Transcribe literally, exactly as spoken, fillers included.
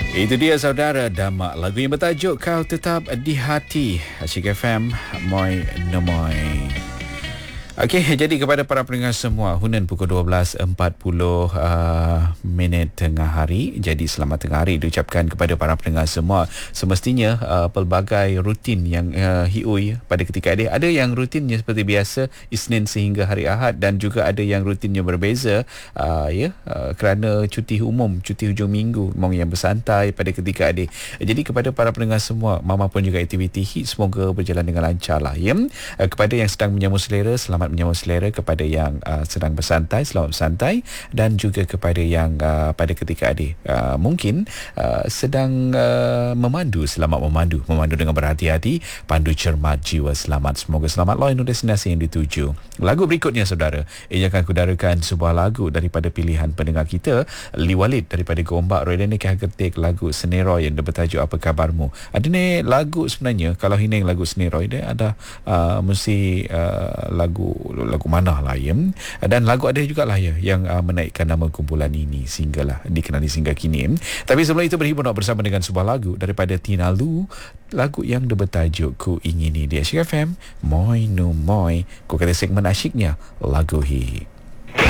Itu dia saudara Damak, lagu yang bertajuk Kau Tetap di Hati. Asyik F M, moi no moi. Okey, jadi kepada para pendengar semua, Hunan pukul dua belas empat puluh uh, minit tengah hari. Jadi selamat tengah hari diucapkan kepada para pendengar semua. Semestinya uh, pelbagai rutin yang uh, hiui pada ketika ini, ada yang rutinnya seperti biasa Isnin sehingga hari Ahad, dan juga ada yang rutinnya berbeza uh, ya uh, kerana cuti umum, cuti hujung minggu, mau yang bersantai pada ketika ini. Jadi kepada para pendengar semua, maupun juga aktiviti hit, semoga berjalan dengan lancar lah ya. Uh, kepada yang sedang menyambut selera, selamat menyambut selera. Kepada yang uh, sedang bersantai, selamat bersantai. Dan juga kepada yang uh, pada ketika adik uh, mungkin uh, sedang uh, memandu, selamat memandu. Memandu dengan berhati-hati, pandu cermat, jiwa selamat. Semoga selamat lawan destinasi yang dituju. Lagu berikutnya saudara, ia akan kudarakan sebuah lagu daripada pilihan pendengar kita, Li Walid daripada Gombak, Roydani Kehagetik, lagu Seneroy yang bertajuk Apa Kabarmu. Ada ni lagu sebenarnya, kalau ini lagu Seneroy dia ada uh, mesti uh, lagu lagu mana lah ya. Dan lagu ada juga lah ya yang uh, menaikkan nama kumpulan ini sehinggalah dikenali sehingga kini. Tapi sebelum itu berhibur nak bersama dengan sebuah lagu daripada Tina Lu, lagu yang bertajuk Ku Ingini di Asyik F M, moi no moi. Ku kata segmen asyiknya lagu hit.